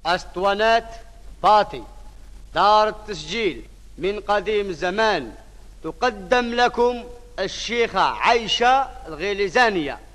أسطوانات باطي، دار التسجيل من قديم زمان، تقدم لكم الشيخة عايشة الغليزانية.